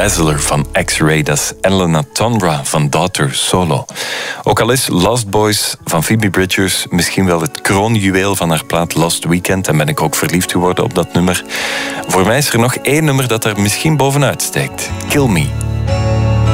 Dazzler van X-Ray. Dat is Elena Tonra van Daughter Solo. Ook al is Lost Boys van Phoebe Bridgers misschien wel het kroonjuweel van haar plaat Lost Weekend, en ben ik ook verliefd geworden op dat nummer. Voor mij is er nog één nummer dat er misschien bovenuit steekt. Kill Me.